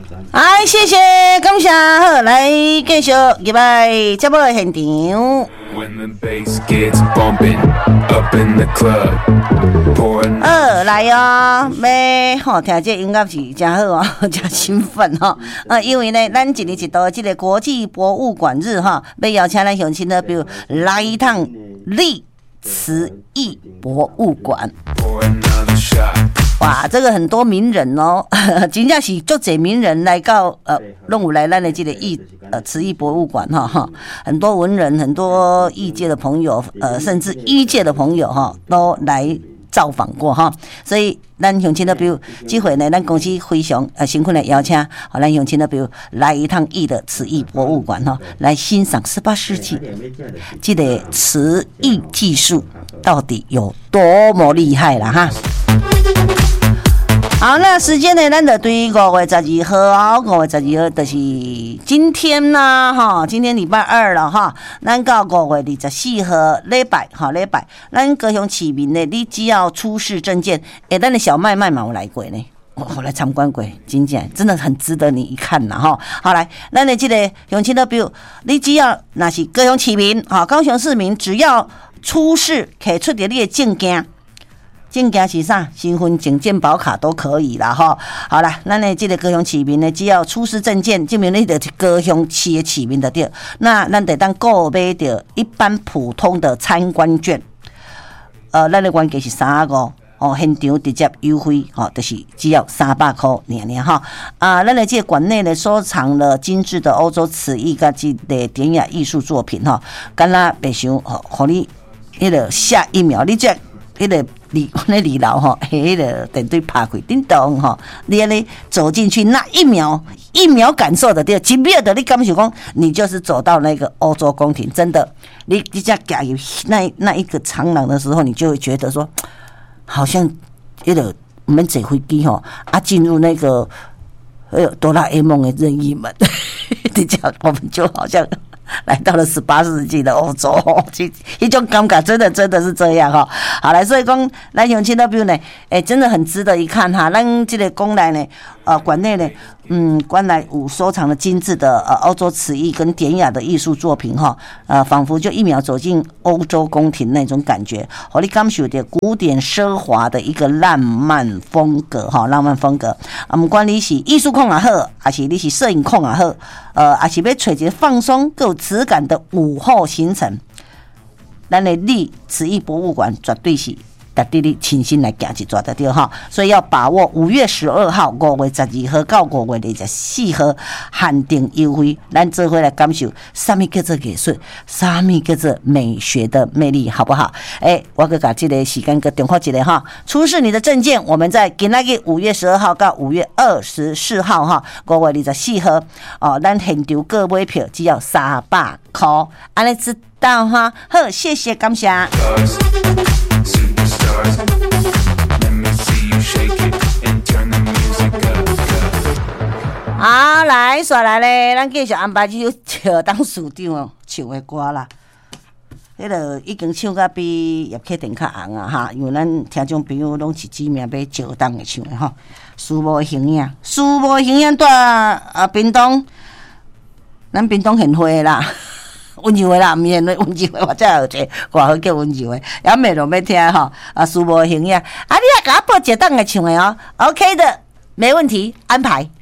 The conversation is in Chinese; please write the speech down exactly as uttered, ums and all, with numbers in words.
哎，谢谢，感谢，好，来继续入来节目的现场。呃，来哦，要吼听这音乐是真好哦，真兴奋哦。呃，因为呢，咱一年一度这个国际博物馆日哈，要邀请咱乡亲呢，比如来一趟历慈艺博物馆。哇，这个很多名人哦，真正是足侪名人来到呃，拢有来咱的这个艺呃慈艺博物馆哈哈，很多文人、很多艺界的朋友，呃，甚至医界的朋友哈，都来造访过哈，所以咱乡亲的比如机会呢，咱公司非常呃辛苦的邀请，好，咱乡亲的比如来一趟艺的慈艺博物馆哈，来欣赏十八世纪这个慈艺技术到底有多么厉害啦哈。好，那时间呢？咱就对五月十二号哦，五月十二号就是今天啦，哈，今天礼拜二了哈。咱到五月二十四号礼拜，哈礼拜，咱高雄市民呢，你只要出示证件，诶，咱的小麦麦嘛有来过呢，我来参观过，真正真的很值得你一看啦哈。好来，咱的这个乡亲的表，你只要那是高雄市民，哈，高雄市民只要出示摕出着你的证件。证件是啥？身份证、健保卡都可以啦，哈。好啦，咱的这个高雄市民呢，只要出示证件，证明你的高雄市的市民就对。那咱得当购买到一般普通的参观券，呃，咱的原价是三五哦，现场直接优惠，哦，就是只要三百块尔尔哈。啊，咱的这个馆内呢，收藏了精致的欧洲瓷艺甲这个典雅艺术作品哈。敢若白想，哦，互你迄个下一秒，你这迄个。你那二楼哈，迄个电梯拍开，叮咚哈，你安尼走进去那一秒，一秒感受的对，一秒的你感觉讲，你就是走到那个欧洲宫廷，真的，你你在加入那那一个长廊的时候，你就会觉得说，好像迄个我们坐飞机哈，啊进入那个哎呦哆啦 A 梦的任意门，你讲我们就好像。来到了十八世纪的欧洲，这一种感觉真的真的是这样哈。好来，所以讲咱乡亲那边呢，哎，真的很值得一看哈。咱这个馆内呢，呃，馆内呢，嗯，馆内有收藏了精致的呃欧洲瓷艺跟典雅的艺术作品哈，呃，仿佛就一秒走进欧洲宫廷那种感觉，和你感受到古典奢华的一个浪漫风格哈，浪漫风格。啊，不管你是艺术控也好，还是你是摄影控也好，呃，还是要找一个放松够质感的午后行程，咱的历慈艺博物馆绝对是值得你亲身来行一转的对哈，所以要把握五月十二号、五月十二号到五月二十四号限定优惠，咱做伙来感受什么叫做艺术，什么叫做美学的魅力，好不好？哎，我给把这个时间给重复一下哈，出示你的证件，我们在今仔日五月十二号到五月二十四号哈，五月二十四号哦，咱现场购买票只要三百块，安尼知道哈？好，谢谢，感谢。好，来，刷来咧，咱继续安排这首笑当市长唱的歌啦。迄个已经唱到比叶克定较红啊哈，因为咱听众朋友拢是指名要笑当的唱的吼。书无形影，书无形影在啊屏东，咱屏东很会啦。温柔的啦，唔免温柔的，我才有一个外号叫温柔的，也袂落要听吼。啊，书无形影，啊，你也甲我报一档来唱的哦 ，OK 的，没问题，安排。